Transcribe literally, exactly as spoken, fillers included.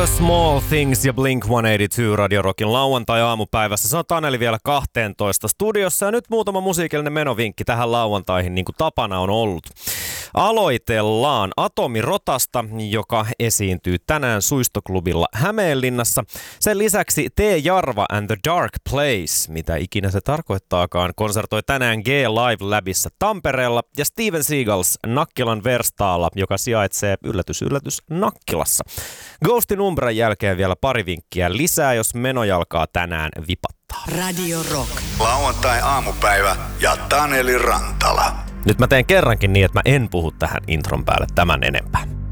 The Small Things ja Blink sata kahdeksankymmentäkaksi Radio Rockin lauantai-aamupäivässä. Se on Taneli vielä kahteentoista studiossa ja nyt muutama musiikillinen menovinkki tähän lauantaihin, niin kuin tapana on ollut. Aloitellaan Atomirotasta, joka esiintyy tänään Suistoklubilla Hämeenlinnassa. Sen lisäksi T. Jarva and the Dark Place, mitä ikinä se tarkoittaakaan, konsertoi tänään G Live Labissa Tampereella ja Steven Seagals Nakkilan Verstaalla, joka sijaitsee yllätys yllätys Nakkilassa. Ghostin Umbran jälkeen vielä pari vinkkiä lisää, jos meno alkaa tänään vipattaa. Radio Rock. Lauantai-aamupäivä ja Taneli Rantala. Nyt mä teen kerrankin niin, että mä en puhu tähän intron päälle tämän enempää.